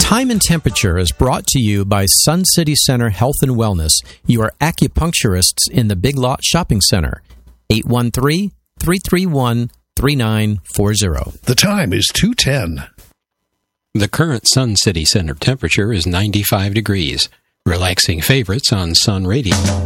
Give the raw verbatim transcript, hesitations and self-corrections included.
Time and Temperature is brought to you by Sun City Center Health and Wellness, your acupuncturists in the Big Lot Shopping Center. eight one three, three three one, three nine four zero. The time is two ten. The current Sun City Center temperature is ninety-five degrees. Relaxing favorites on Sun Radio.